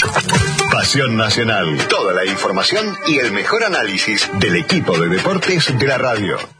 Pasión Nacional. Toda la información y el mejor análisis del equipo de deportes de la radio.